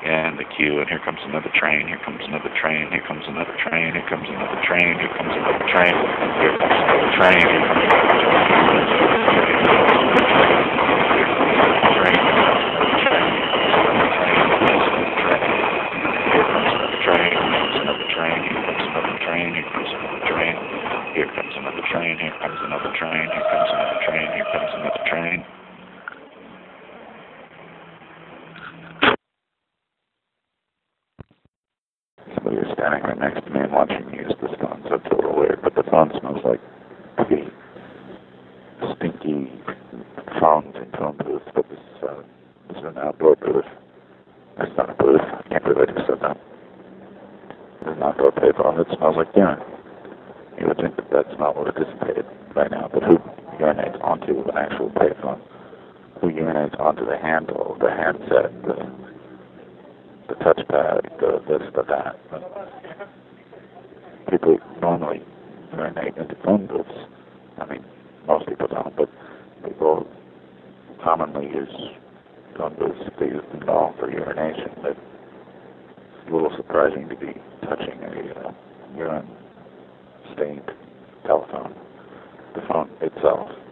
and the queue, and here comes another train, here comes another train, here comes another train, here comes another train, here comes another train, here comes another train, here comes here comes another train, here comes another train, here comes another train, here comes another train. Somebody is standing right next to me and watching me use this phone, so it's a little weird, but the phone smells like pretty stinky phones and phone booths, but this is an outdoor booth. It's not a booth. I can't believe I just said that. It's an outdoor payphone. It smells like urine. You would think that that's not what it dissipated right now, but who urinates onto an actual payphone? Who urinates onto the handle, the handset, the touchpad, this, that? People normally urinate into phone booths. I mean, most people don't, but people commonly use phone booths if they use them at all for urination. But it's a little surprising to be touching a urine-stained telephone. The phone itself